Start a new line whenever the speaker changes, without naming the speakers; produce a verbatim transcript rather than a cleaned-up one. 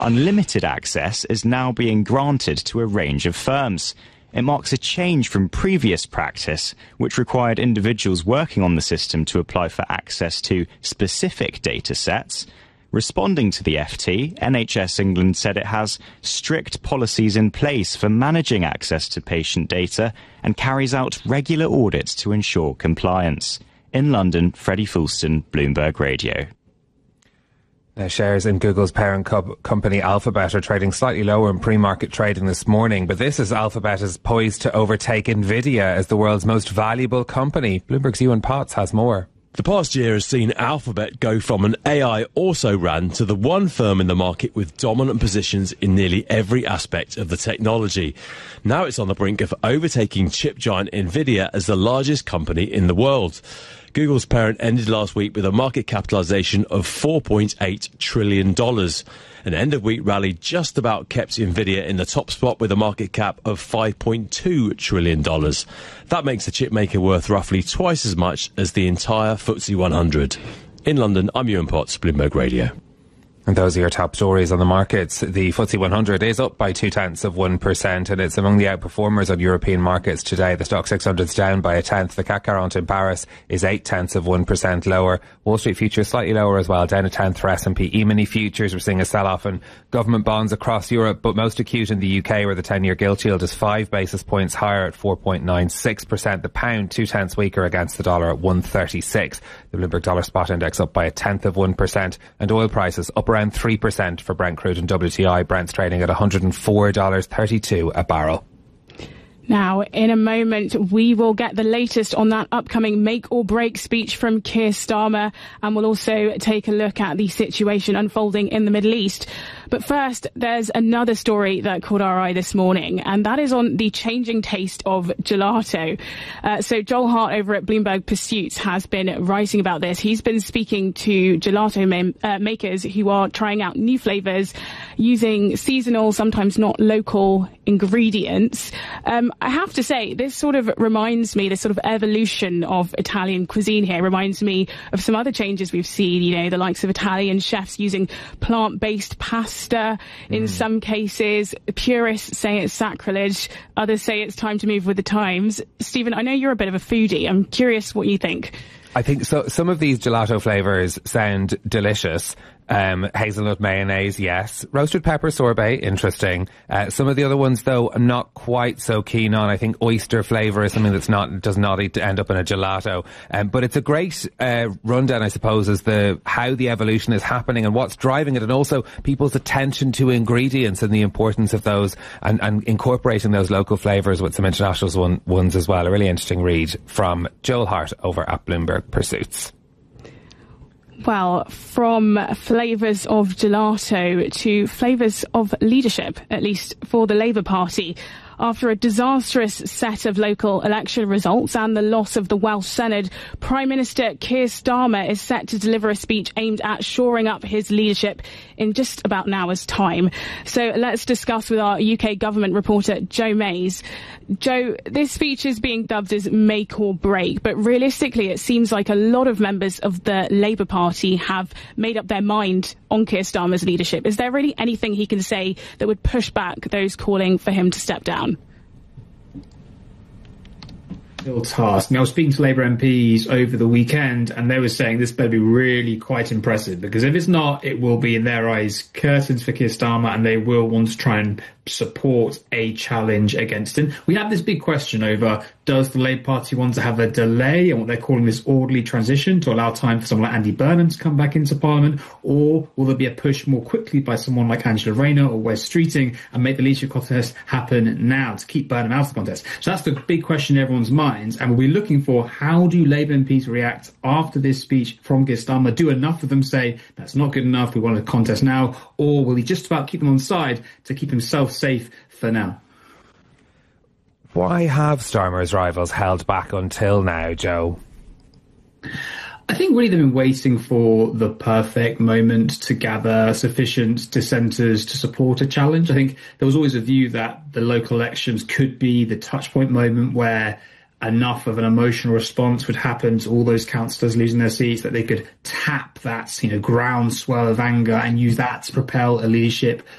Unlimited access is now being granted to a range of firms. It marks a change from previous practice, which required individuals working on the system to apply for access to specific data sets. Responding to the F T, N H S England said it has strict policies in place for managing access to patient data and carries out regular audits to ensure compliance. In London, Freddie Fulston, Bloomberg Radio.
Uh, shares in Google's parent co- company Alphabet are trading slightly lower in pre-market trading this morning, but this is Alphabet is poised to overtake Nvidia as the world's most valuable company. Bloomberg's Ewan Potts has more.
The past year has seen Alphabet go from an A I also-ran to the one firm in the market with dominant positions in nearly every aspect of the technology. Now it's on the brink of overtaking chip giant Nvidia as the largest company in the world. Google's parent ended last week with a market capitalization of four point eight trillion dollars. An end-of-week rally just about kept Nvidia in the top spot with a market cap of five point two trillion dollars. That makes the chipmaker worth roughly twice as much as the entire F T S E one hundred. In London, I'm Ewan Potts, Bloomberg Radio.
And those are your top stories on the markets. The F T S E one hundred is up by two-tenths of one percent, and it's among the outperformers on European markets today. The Stock six hundred is down by a tenth. The C A C quarante in Paris is eight-tenths of one percent lower. Wall Street futures slightly lower as well, down a tenth for S and P. E-mini futures, we're seeing a sell-off in government bonds across Europe, but most acute in the U K, where the ten-year gilt yield is five basis points higher at four point nine six percent. The pound, two-tenths weaker against the dollar at one thirty-six. The Bloomberg Dollar Spot Index up by a tenth of one percent, and oil prices up around three percent for Brent crude and W T I. Brent's trading at one hundred four dollars thirty-two a barrel.
Now, in a moment, we will get the latest on that upcoming make or break speech from Keir Starmer, and we'll also take a look at the situation unfolding in the Middle East. But first, there's another story that caught our eye this morning, and that is on the changing taste of gelato. Uh, so Joel Hart over at Bloomberg Pursuits has been writing about this. He's been speaking to gelato ma- uh, makers who are trying out new flavours using seasonal, sometimes not local ingredients. Um, I have to say, this sort of reminds me, this sort of evolution of Italian cuisine here reminds me of some other changes we've seen, you know, the likes of Italian chefs using plant-based pasta. In mm. some cases, purists say it's sacrilege. Others say it's time to move with the times. Stephen, I know you're a bit of a foodie. I'm curious what you think.
I think so. Some of these gelato flavours sound delicious. Um, hazelnut mayonnaise, yes. Roasted pepper sorbet, interesting. Uh, some of the other ones, though, I'm not quite so keen on. I think oyster flavour is something that's not, does not end up in a gelato. Um, but it's a great, uh, rundown, I suppose, as the, how the evolution is happening and what's driving it, and also people's attention to ingredients and the importance of those, and, and incorporating those local flavours with some international one, ones as well. A really interesting read from Joel Hart over at Bloomberg Pursuits.
Well, from flavours of gelato to flavours of leadership, at least for the Labour Party. After a disastrous set of local election results and the loss of the Welsh Senedd, Prime Minister Keir Starmer is set to deliver a speech aimed at shoring up his leadership in just about an hour's time. So let's discuss with our U K government reporter, Joe Mays. Joe, this speech is being dubbed as make or break, but realistically it seems like a lot of members of the Labour Party have made up their mind on Keir Starmer's leadership. Is there really anything he can say that would push back those calling for him to step down?
Task. Now, I was speaking to Labour M Ps over the weekend, and they were saying this better be really quite impressive, because if it's not, it will be, in their eyes, curtains for Keir Starmer, and they will want to try and support a challenge against him. We have this big question over, does the Labour Party want to have a delay and what they're calling this orderly transition to allow time for someone like Andy Burnham to come back into Parliament, or will there be a push more quickly by someone like Angela Rayner or Wes Streeting and make the leadership contest happen now to keep Burnham out of the contest? So that's the big question in everyone's minds, and we'll be looking for how do Labour M Ps react after this speech from Keir Starmer. Do enough of them say that's not good enough, we want a contest now, or will he just about keep them on side to keep himself safe for now?
Why have Starmer's rivals held back until now, Joe?
I think really they've been waiting for the perfect moment to gather sufficient dissenters to support a challenge. I think there was always a view that the local elections could be the touch point moment where enough of an emotional response would happen to all those councillors losing their seats that they could tap that, you know, groundswell of anger and use that to propel a leadership